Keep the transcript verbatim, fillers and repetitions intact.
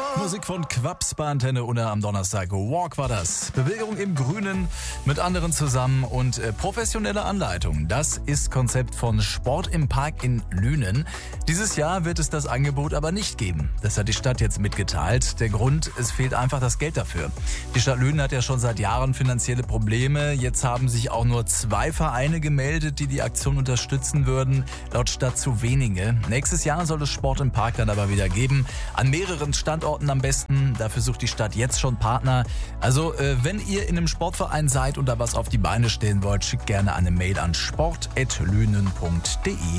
Musik von Quaps bei Antenne Unna am Donnerstag. Walk war das. Bewegung im Grünen mit anderen zusammen und äh, professionelle Anleitung. Das ist Konzept von Sport im Park in Lünen. Dieses Jahr wird es das Angebot aber nicht geben. Das hat die Stadt jetzt mitgeteilt. Der Grund, es fehlt einfach das Geld dafür. Die Stadt Lünen hat ja schon seit Jahren finanzielle Probleme. Jetzt haben sich auch nur zwei Vereine gemeldet, die die Aktion unterstützen würden. Laut Stadt zu wenige. Nächstes Jahr soll es Sport im Park dann aber wieder geben. An mehreren Standorten am besten. Dafür sucht die Stadt jetzt schon Partner. Also, äh, wenn ihr in einem Sportverein seid und da was auf die Beine stellen wollt, schickt gerne eine Mail an sport at lünen punkt de.